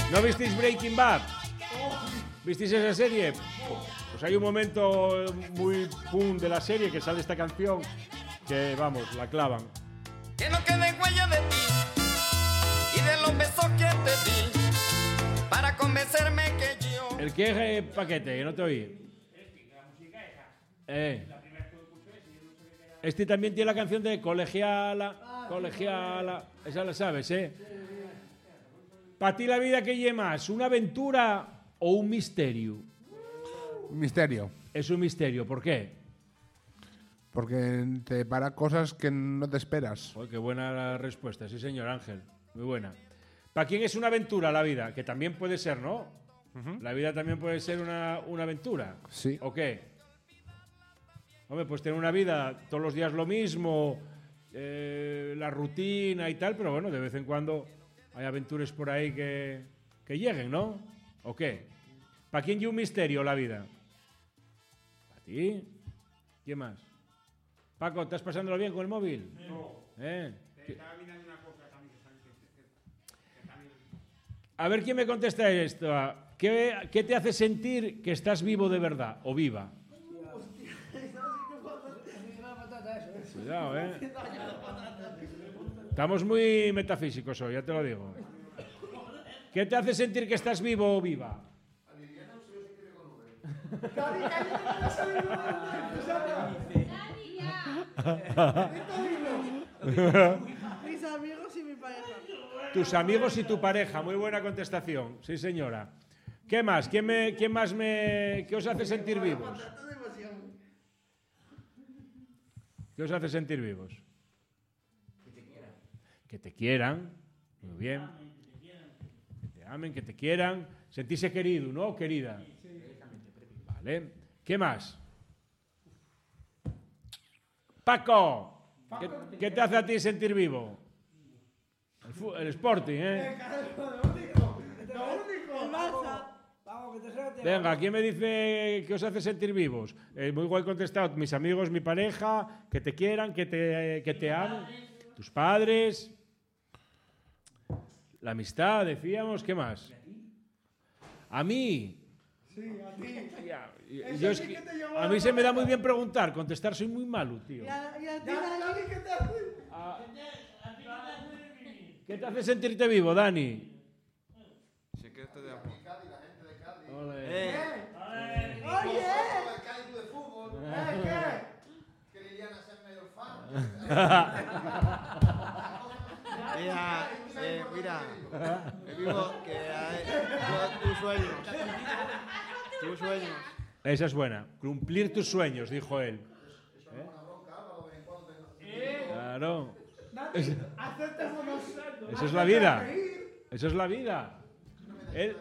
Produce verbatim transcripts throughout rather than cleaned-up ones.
¿No visteis Breaking Bad? ¿Visteis esa serie? Pues hay un momento muy pum de la serie que sale esta canción que, vamos, la clavan. Que no quede huella de ti y de los besos que te di para convencerme que yo... ¿El qué, eh, paquete? Que no te oí. Eh. Este también tiene la canción de colegiala, colegiala. Esa la sabes, ¿eh? ¿Para ti la vida qué lleva más? ¿Una aventura o un misterio? Un misterio. Es un misterio. ¿Por qué? Porque te para cosas que no te esperas. Oh, qué buena la respuesta. Sí, señor Ángel. Muy buena. ¿Para quién es una aventura la vida? Que también puede ser, ¿no? Uh-huh. La vida también puede ser una, una aventura. Sí. ¿O qué? Hombre, pues tener una vida todos los días lo mismo, eh, la rutina y tal, pero bueno, de vez en cuando hay aventuras por ahí que, que lleguen, ¿no? ¿O qué? ¿Para quién y un misterio la vida? ¿Para ti? ¿Quién más? Paco, ¿estás pasándolo bien con el móvil? No. ¿Eh? Te estaba mirando una cosa también que también- que también- A ver quién me contesta esto. ¿Qué, ¿Qué te hace sentir que estás vivo de verdad o viva? Cuidado, ¿eh? Estamos muy metafísicos hoy, ya te lo digo. ¿Qué te hace sentir que estás vivo o viva? Mis amigos y mi pareja. Tus amigos y tu pareja. Muy buena contestación. Sí, señora. ¿Qué más? ¿Quién, me, quién más me... ¿Qué os hace sentir vivos? ¿Qué os hace sentir vivos? Que te quieran. Que te quieran. Muy bien. Que te amen, que te quieran. Sentirse querido, ¿no? Querida. Vale. ¿Qué más? Paco. ¿Qué, qué te hace a ti sentir vivo? El, fu- el Sporting, ¿eh? El Barça. Venga, ¿quién me dice que os hace sentir vivos? Eh, muy guay contestado. Mis amigos, mi pareja, que te quieran, que te, que te amen. Tus padres. La amistad, decíamos. ¿Qué más? ¿A mí? Sí, a ti. Ya, Eso yo es sí que- que te llevó a a mí la se me da mano. muy bien preguntar. Contestar soy muy malo, tío. Y a, y a ti, Ya, Dani. Dani, ¿qué te hace? Ah, ¿qué te hace sentirte vivo, Dani? Secreto de amor. Ole. Oye, Mira, eh, mira, me vivo que hay tus sueños. Tus sueños. Esa es buena. Cumplir tus sueños, dijo él. ¿Eh? Claro. Dani, aceptémonos. Eso es la vida. Eso es la vida. Él-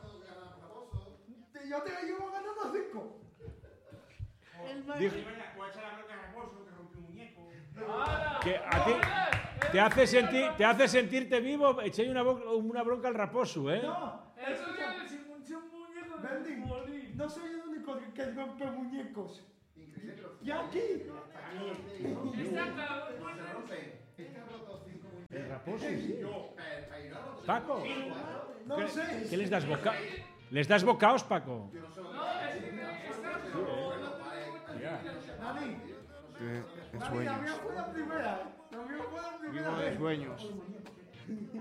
Yo te llevo ganando cinco. El Madrid. dijo Vaya, ¿cuál es la bronca de Raposo que rompió un muñeco? que a ti te hace, sentir, te hace sentirte vivo. Echéis una, bo- una bronca al raposo, ¿eh? No, escucha. Bendy, no soy el único que- que rompe muñecos. Y aquí. El raposo, sí. Paco, No ¿qué, sé. qué les das boca? ¿Les das bocaos, Paco? Dani, De, de Dani, la sueños. mía fue la primera. La mía fue la primera. Vivo de sueños.